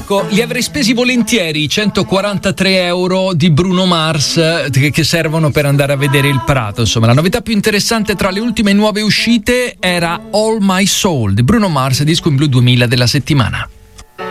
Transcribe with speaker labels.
Speaker 1: Ecco, li avrei spesi volentieri i 143 euro di Bruno Mars che servono per andare a vedere il Prato. Insomma, la novità più interessante tra le ultime nuove uscite era All My Soul di Bruno Mars, disco in blu 2000 della settimana.